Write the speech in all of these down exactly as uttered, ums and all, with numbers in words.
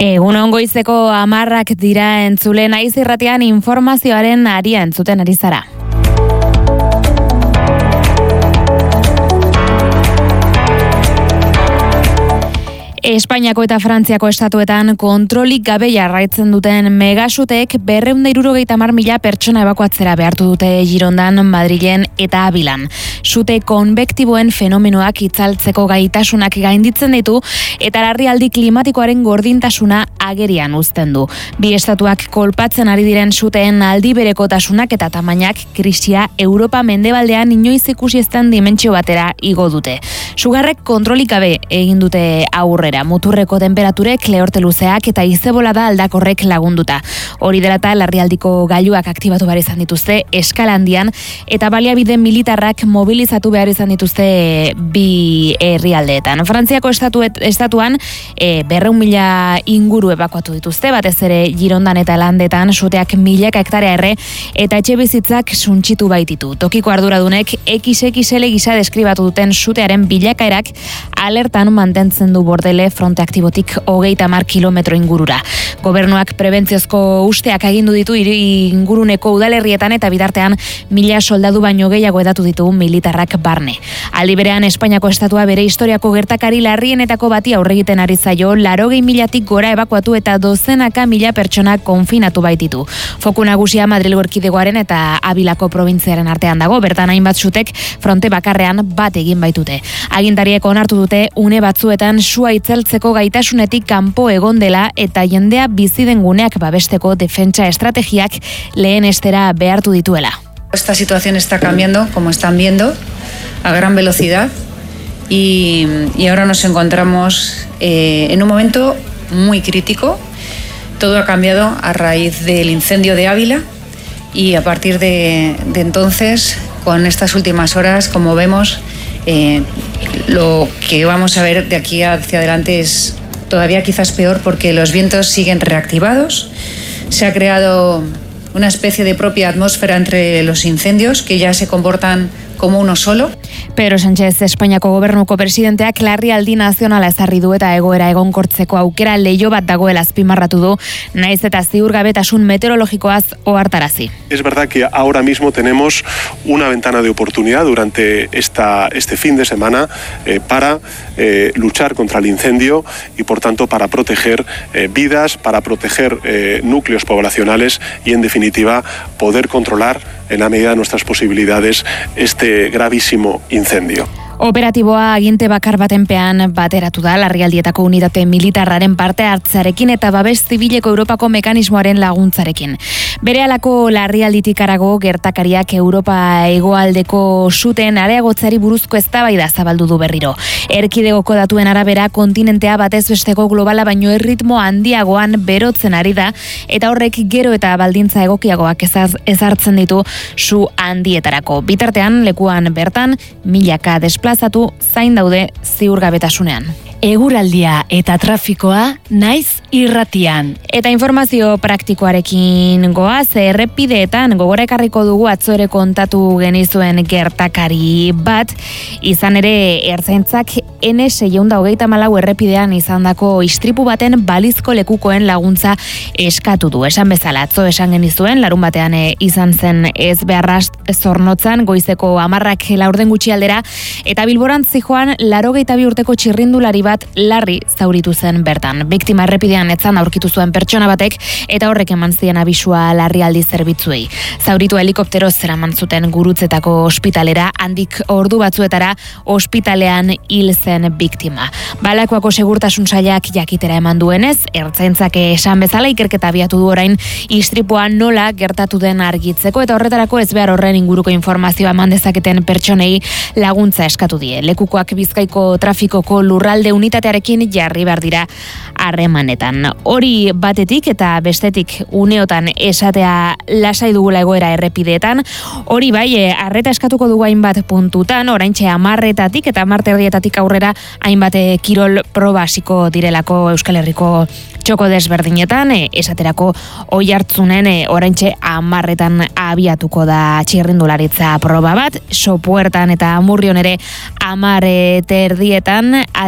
Egun on goizeko hamarrak dira entzule, naiz irratian informazioaren aria entzuten ari zara. Espainiako eta Frantziako estatuetan kontrolik gabe jarraitzen duten megasutek berrehun eta hirurogeita hamar mila pertsona ebakuatzera behartu dute Girondan, Madrilen eta Abilan. Sute konbektiboen fenomenoak itzaltzeko gaitasunak gainditzen ditu eta larrialdi klimatikoaren gordintasuna agerian uzten du. Bi estatuak kolpatzen ari diren suteen aldi berekotasunak eta tamainak krisia Europa mendebaldean inoiz ikusi ez den dimentsio batera igo dute. Sugarrek kontrolik gabe egin dute aurrera. Muturreko temperaturek, lehorte luzeak eta izebolada aldakorrek lagunduta. Hori dela eta larrialdiko gailuak aktibatu behar izan dituzte eskala handian eta baliabide militarrak mobilizatu behar izan dituzte bi herrialdeetan. Frantziako estatuet, estatuan e, berrehun mila inguru ebakuatu dituzte, batez ere Girondan eta Landetan suteak milaka hektarea erre eta etxe bizitzak suntsitu baititu. Tokiko arduradunek X X L gisa deskribatu duten sutearen bilakaerak alertan mantentzen du bordele fronte aktibotik hogeita hamar kilometro ingurura. Gobernuak prebentziozko usteak agindu ditu inguruneko udalerrietan eta bitartean mila soldadu baino gehiago edatu ditu militarrak barne. Aldi berean Espainiako estatua bere historiako gertakari larrienetako bati aurregiten ari zaio, laurogei milatik gora ebakuatu eta dozenaka mila pertsona konfinatu baititu. Foku nagusia Madrilgo erkidegoaren eta Abilako probintziaren artean dago, bertan hainbat sutek fronte bakarrean bat egin baitute. Agintariek onartu dute une batzuetan sua itzeltzeko gaitasunetik kanpo egon dela eta jendea bizi den guneak babesteko defentsa estrategiak lehen estera behartu dituela. Esta situación está cambiando, como están viendo, a gran velocidad y, y ahora nos encontramos eh, en un momento muy crítico. Todo ha cambiado a raíz del incendio de Ávila y a partir de, de entonces, con estas últimas horas, como vemos, eh, lo que vamos a ver de aquí hacia adelante es todavía quizás peor porque los vientos siguen reactivados. Se ha creado una especie de propia atmósfera entre los incendios que ya se comportan como uno solo. Pedro Sánchez, Espainiako gobernuko presidenteak larrialdi nazionala ezarri du eta egoera egonkortzeko aukera leiho bat dagoela azpimarratu du, naiz eta ziurgabetasun meteorologikoaz ohartarazi. Es verdad que ahora mismo tenemos una ventana de oportunidad durante esta, este fin de semana eh, para eh, luchar contra el incendio y por tanto para proteger eh, vidas, para proteger eh, núcleos poblacionales y en definitiva poder controlar en la medida de nuestras posibilidades este gravísimo incendio. Operatiboa aginte bakar batenpean bateratu da larrialdietako unitate militarraren parte hartzarekin eta babes zibileko Europako mekanismoaren laguntzarekin. Berehalako larrialditik harago gertakariak Europa hegoaldeko suteen areagotzari buruzko eztabaida zabaldu du berriro. Erkidegoko datuen arabera kontinentea batez besteko globala baino erritmo handiagoan berotzen ari da eta horrek gero eta baldintza egokiagoak ezaz, ezartzen ditu su handietarako. Bitartean lekuan bertan milaka desplazatu zain daude ziurgabetasunean. Eguraldia eta trafikoa naiz irratian. Eta informazio praktikoarekin goaz, errepideetan gogora ekarriko dugu atzo ere kontatu genizuen gertakari bat, izan ere ertzaintzak N seiehun eta hogeita hamalau errepidean izandako istripu baten balizko lekukoen laguntza eskatu du. Esan bezala atzo esan genizuen, larun batean e, izan zen ez beharraz Zornotzan goizeko hamarrak laurden gutxi aldera, eta Bilborantz zijoan laurogeita bi urteko txirrindulari bat larri zauritu zen bertan. Biktima errepidean etzan aurkitu zuen pertsona batek eta horrek eman zien abisua larrialdi zerbitzuei. Zauritu helikoptero zeraman zuten Gurutzetako ospitalera, handik ordu batzuetara ospitalean hil zen biktima. Balakoako segurtasun sailak jakitera eman duenez, ertzaintzak esan bezala ikerketa abiatu du orain istripua nola gertatu den argitzeko eta horretarako ez behar horren inguruko informazioa eman dezaketen pertsonei laguntza eskatu die. Lekukoak Bizkaiko trafikoko lurralde unitatearekin jarri behar dira harremanetan. Hori batetik eta bestetik uneotan esatea lasai dugula egoera errepideetan, hori bai, arreta eskatuko dugu hainbat puntutan, oraintxe hamarretatik eta hamarterdietatik aurrera hainbat kirol probasiko direlako Euskal Herriko txoko desberdinetan, esaterako Oiartzunen oraintxe hamarretan abiatuko da txirrindularitza proba bat, Sopuertan eta Amurrion ere hamar terdietan, adi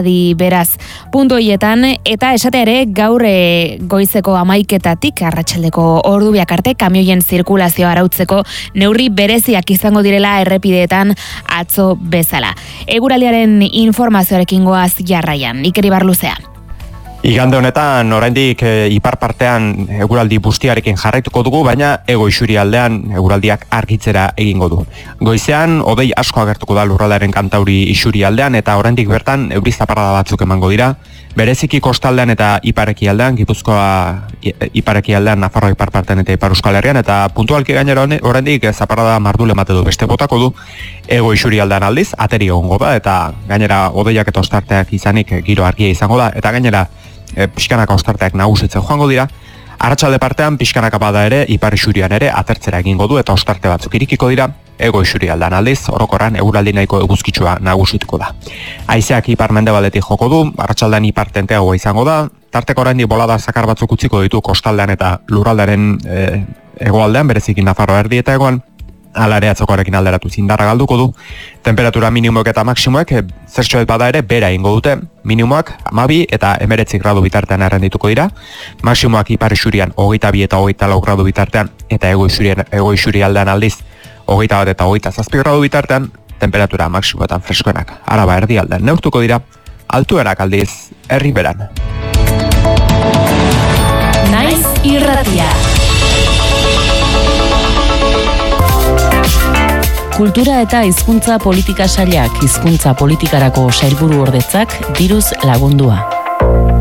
beraz puntu hoietan, eta esate ere gaur e, goizeko hamaiketatik arratsaldeko ordu biak arte kamioien zirkulazioa arautzeko neurri bereziak izango direla errepideetan atzo bezala. Eguraldiaren informazioarekin goaz jarraian, Iker Ibarluzea. Igande honetan, oraindik e, ipar partean eguraldi bustiarekin jarraituko dugu, baina ego isurialdean eguraldiak argitzera egingo du. Goizean, hodei asko agertuko da lurraldearen kantauri isurialdean, eta oraindik bertan euri zaparrada batzuk emango dira. Bereziki kostaldean eta iparekialdean, Gipuzkoa iparekialdean, Nafarroa ipar partean eta Ipar Euskal Herrian, eta puntualki gainera oraindik zaparrada mardule emate du, beste botako du ego isurialdean aldiz, ateri egongo da, eta gainera hodeiak eta ostarteak izanik giro argia izango da, eta gainera E, pixkanaka ostarteak nagusitzen joango dira. Arratsalde partean pixkanaka bada ere, ipar isurian ere atertzera egingo du eta ostarte batzuk irikiko dira. Ego isurialdean aldiz, orokorran eguraldi nahiko eguzkitsua nagusituko da. Haizeak ipar mendebaldetik joko du, arratsaldean ipar tenteagoa izango da, tarteko oraindik bolada zakar batzuk utziko ditu kostaldean eta lurraldearen e, hegoaldean, bereziki Nafarroa erdi eta hegoan. Hala ere atzokoarekin alderatu indarra galduko du. Temperatura minimoek eta maksimoek e, zertxoet bada ere bera ingo dute. Minimoak hamabi eta hemeretzi gradu bitartean errendituko dira. Maksimoak ipar isurian hogeita bi eta hogeita lau gradu bitartean, eta ego isurian, ego isurialdean aldiz hogeita bat eta hogeita zazpi gradu bitartean, temperatura maksimoetan freskoenak Araba erdialdean neurtuko dira, altuenak aldiz herriberan. Naiz irratia. Kultura eta hizkuntza politika sailak hizkuntza politikarako sailburu ordetzak diruz lagundua.